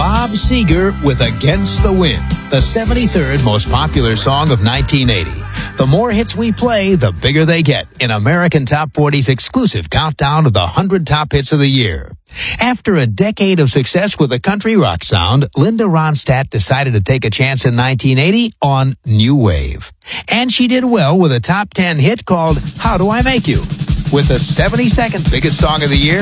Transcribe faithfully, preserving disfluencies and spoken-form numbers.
Bob Seger with Against the Wind, the seventy-third most popular song of nineteen eighty. The more hits we play, the bigger they get in American Top forty's exclusive countdown of the one hundred top hits of the year. After a decade of success with a country rock sound, Linda Ronstadt decided to take a chance in nineteen eighty on New Wave. And she did well with a top ten hit called How Do I Make You? With the seventy-second biggest song of the year,